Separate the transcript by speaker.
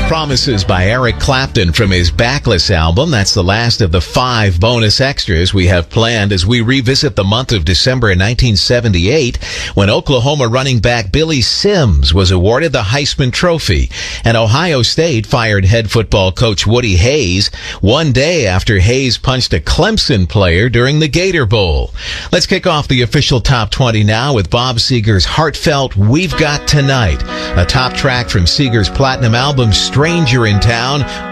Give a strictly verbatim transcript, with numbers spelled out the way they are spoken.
Speaker 1: Promises by Eric Clapton from his Backless album. That's the last of the five bonus extras we have planned as we revisit the month of December in nineteen seventy-eight when Oklahoma running back Billy Sims was awarded the Heisman Trophy. And Ohio State fired head football coach Woody Hayes one day after Hayes punched a Clemson player during the Gator Bowl. Let's kick off the official Top twenty now with Bob Seger's heartfelt We've Got Tonight, a top track from Seger's platinum album Stranger in Town.